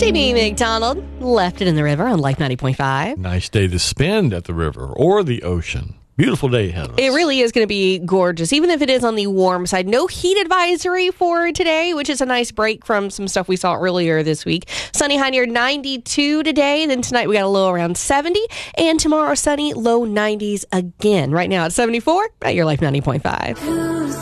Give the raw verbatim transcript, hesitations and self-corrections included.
Amy McDonald left it in the river on Life ninety point five. Nice day to spend at the river or the ocean. Beautiful day ahead of us. It really is going to be gorgeous, even if it is on the warm side. No heat advisory for today, which is a nice break from some stuff we saw earlier this week. Sunny high near ninety-two today. Then tonight we got a low around seventy. And tomorrow sunny, low nineties again. Right now it's seventy-four at your Life ninety point five.